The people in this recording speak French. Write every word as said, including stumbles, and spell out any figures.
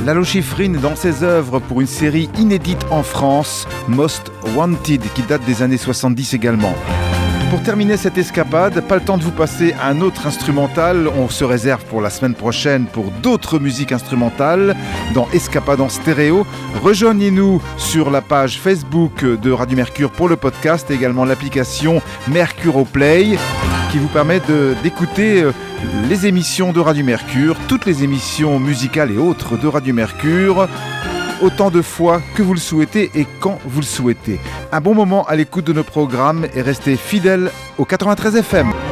Lalo Schifrin dans ses œuvres pour une série inédite en France, Most Wanted, qui date des années soixante-dix également. Pour terminer cette escapade, pas le temps de vous passer un autre instrumental. On se réserve pour la semaine prochaine pour d'autres musiques instrumentales dans Escapade en stéréo. Rejoignez-nous sur la page Facebook de Radio Mercure pour le podcast et également l'application Mercure Play qui vous permet de, d'écouter les émissions de Radio Mercure, toutes les émissions musicales et autres de Radio Mercure, autant de fois que vous le souhaitez et quand vous le souhaitez. Un bon moment à l'écoute de nos programmes et restez fidèles au quatre-vingt-treize F M.